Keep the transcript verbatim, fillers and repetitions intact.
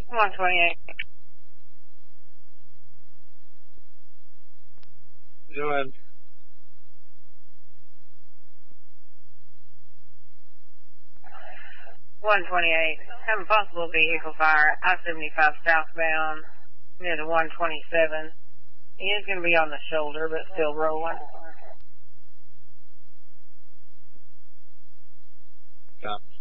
one twenty-eight. Go ahead. one twenty-eight. Having possible vehicle fire, I seventy-five southbound, near the one twenty-seven. He is going to be on the shoulder, but still rolling. Copy.